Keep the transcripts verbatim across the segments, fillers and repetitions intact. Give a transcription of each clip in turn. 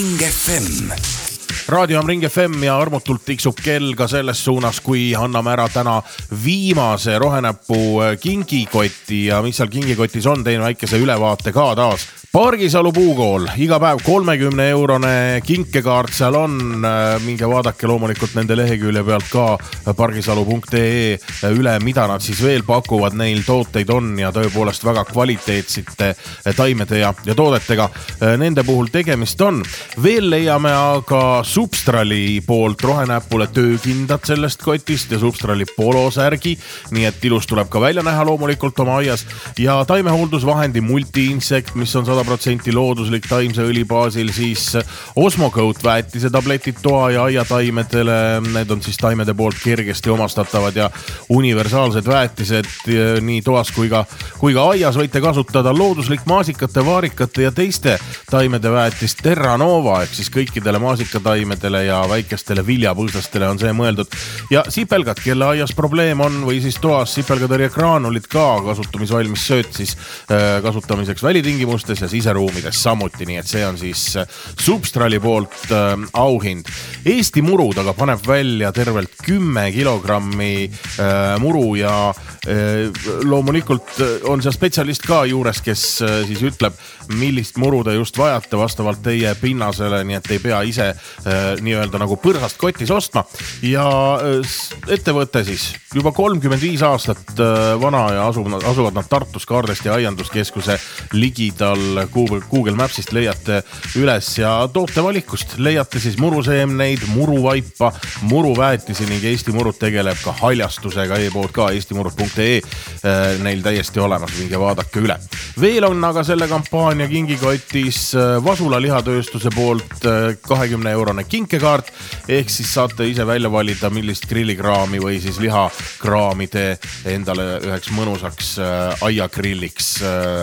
Ring F M. Raadio on Ring F M ja armutult tiksub kell ka selles suunas, kui anname ära täna viimase rohenäppu kingikotti ja mis seal kingikotis on, tein väikese ülevaate ka taas. Pargisalu puukool, iga päev kolmekümne eurone kinkekaart seal on, minge vaadake loomulikult nende lehekülje pealt ka pargisalu punkt ee üle, mida nad siis veel pakuvad, neil tooteid on ja tõepoolest väga kvaliteetsite taimede ja, ja toodetega nende puhul tegemist on. Veel leiame aga Substrali poolt rohenäpule töökindad sellest kotist ja Substrali polosärgi, nii et ilus tuleb ka välja näha loomulikult oma aias ja taimehooldusvahendi multi-insekt, mis on sada protsenti looduslik taimse õli baasil, siis Osmocoat väetise tabletid toa ja aiataimedele, need on siis taimede poolt kergesti omastatavad ja universaalsed väetised nii toas kui ka, kui ka aias võite kasutada looduslik maasikate, vaarikate ja teiste taimede väetist Terra Nova, ehk siis kõikidele maasikataimedele ja väikestele viljapõõsastele on see mõeldud. Ja sipelgad, kelle aias probleem on või siis toas sipelgatõrje graanulid ka kasutamisvalmis sööt siis kasutamiseks välitingimustes ja siseruumides samuti, nii et see on siis Substrali poolt äh, auhind. Eesti murud aga paneb välja tervelt kümme kilogrammi äh, muru ja äh, loomulikult on see spetsialist ka juures, kes äh, siis ütleb, millist muru te just vajate vastavalt teie pinnasele, nii et ei pea ise äh, nii-öelda nagu põrsast kotis ostma ja äh, ettevõte siis juba kolmkümmend viis aastat äh, vana ja asuvad, asuvad nad Tartus Kaardesti aianduskeskuse ligidal. Google Mapsist leiate üles ja tootevalikust leiate siis muruseemneid, muruvaipa, muruväetisi ning Eesti Murud tegeleb ka haljastusega, e-pood ka eesti murud punkt ee neil täiesti olemas, minge vaadake üle. Veel on aga selle kampaania kingikotis Vasula lihatööstuse poolt kahekümne eurone kinkekaart, ehk siis saate ise välja valida, millist grillikraami või siis lihakraami te endale üheks mõnusaks aiagrilliks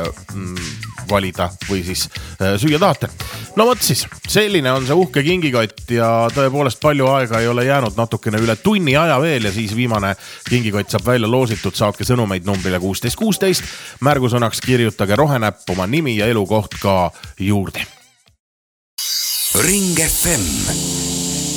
valida või siis süüa tahate. No võt siis, selline on see uhke kingikott ja tõepoolest palju aega ei ole jäänud, natukene üle tunni aja veel ja siis viimane kingikott saab välja loositud, saatke sõnumeid numbrile kuusteist kuusteist, märgusõnaks kirjutage rohenäpp, oma nimi ja elukoht ka juurde. Ring F M.